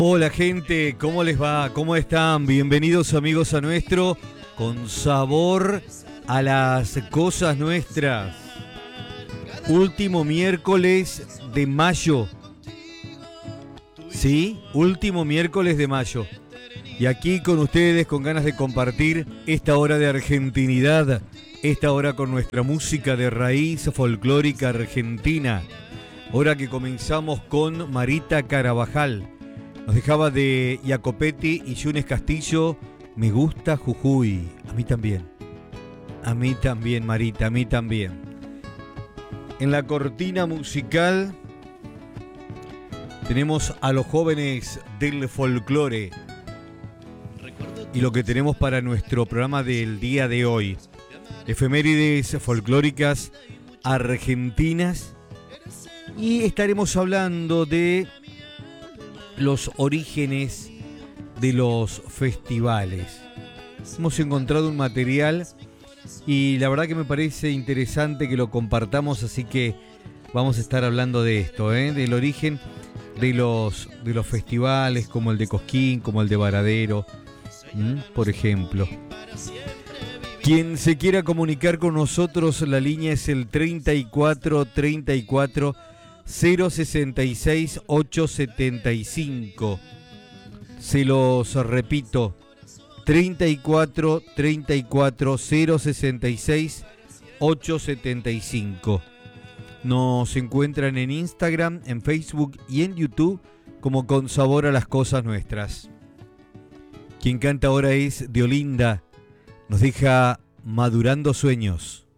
Hola gente, ¿cómo les va? ¿Cómo están? Bienvenidos amigos a nuestro Con Sabor a las Cosas Nuestras. Último miércoles de mayo. Sí, último miércoles de mayo. Y aquí con ustedes, con ganas de compartir esta hora de argentinidad, esta hora con nuestra música de raíz folclórica argentina. Hora que comenzamos con Marita Carabajal. Nos dejaba de Jacopetti y Yunes Castillo, Me gusta Jujuy. A mí también. A mí también, Marita, a mí también. En la cortina musical tenemos a los jóvenes del folclore. Y lo que tenemos para nuestro programa del día de hoy. Efemérides folclóricas argentinas. Y estaremos hablando de los orígenes de los festivales. Hemos encontrado un material y la verdad que me parece interesante que lo compartamos, así que vamos a estar hablando de esto, del origen de los festivales, como el de Cosquín, como el de Varadero, por ejemplo. Quien se quiera comunicar con nosotros, la línea es el 34 066 875. Se los repito, 34 066 875. Nos encuentran en Instagram, en Facebook y en YouTube como Con Sabor a las Cosas Nuestras. Quien canta ahora es Diolinda. Nos deja Madurando Sueños.